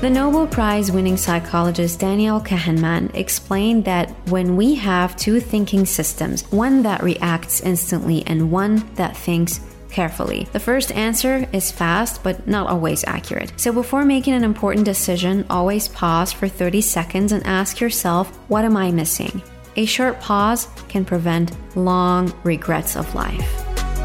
The Nobel Prize-winning psychologist Daniel Kahneman explained that when we have two thinking systems, one that reacts instantly and one that thinks carefully, the first answer is fast but not always accurate. So before making an important decision, always pause for 30 seconds and ask yourself, what am I missing? A short pause can prevent long regrets of life.